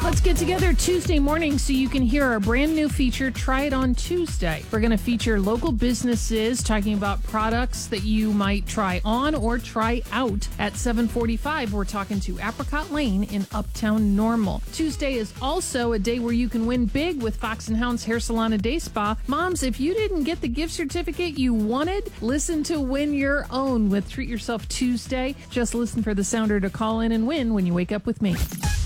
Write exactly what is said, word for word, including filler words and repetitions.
Let's get together Tuesday morning so you can hear our brand new feature, Try It On Tuesday. We're going to feature local businesses talking about products that you might try on or try out. At seven forty-five, we're talking to Apricot Lane in Uptown Normal. Tuesday is also a day where you can win big with Fox and Hound's Hair Salon and Day Spa. Moms, if you didn't get the gift certificate you wanted, listen to Win Your Own with Treat Yourself Tuesday. Just listen for the sounder to call in and win when you wake up with me.